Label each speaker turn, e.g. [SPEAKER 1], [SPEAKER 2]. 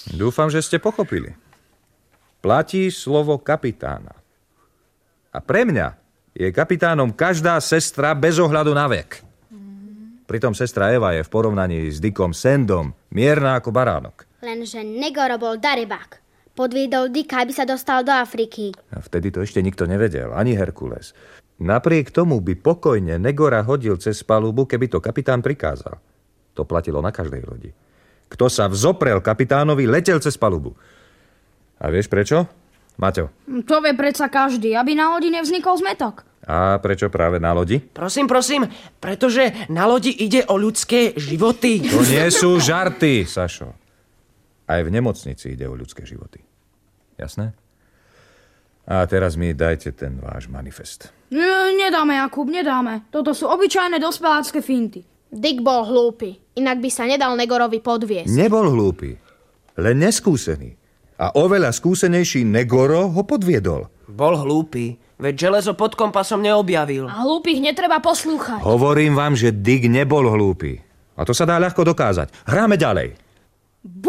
[SPEAKER 1] Dúfam, že ste pochopili. Platí slovo kapitána. A pre mňa je kapitánom každá sestra bez ohľadu na vek. Pritom sestra Eva je v porovnaní s Dickom Sandom mierna ako baránok.
[SPEAKER 2] Lenže Negoro bol darebák. Podviedol Dicka, aby sa dostal do Afriky.
[SPEAKER 1] A vtedy to ešte nikto nevedel, ani Herkules. Napriek tomu by pokojne Negora hodil cez palubu, keby to kapitán prikázal. To platilo na každej lodi. Kto sa vzoprel kapitánovi, letel cez palubu. A vieš prečo, Maťo?
[SPEAKER 3] To vie predsa každý, aby na lodi nevznikol zmetok.
[SPEAKER 1] A prečo práve na lodi?
[SPEAKER 4] Prosím, pretože na lodi ide o ľudské životy.
[SPEAKER 1] To nie sú žarty, Sašo. Aj v nemocnici ide o ľudské životy. Jasné? A teraz mi dajte ten váš manifest.
[SPEAKER 3] Nedáme, Jakub, nedáme. Toto sú obyčajné dospelácké finty.
[SPEAKER 5] Dick bol hlúpy, inak by sa nedal Negorovi podviesť.
[SPEAKER 1] Nebol hlúpy, len neskúsený. A oveľa skúsenejší Negoro ho podviedol.
[SPEAKER 4] Bol hlúpy, veď železo pod kompasom neobjavil.
[SPEAKER 3] A hlúpych netreba poslúchať.
[SPEAKER 1] Hovorím vám, že Dick nebol hlúpy. A to sa dá ľahko dokázať. Hráme ďalej.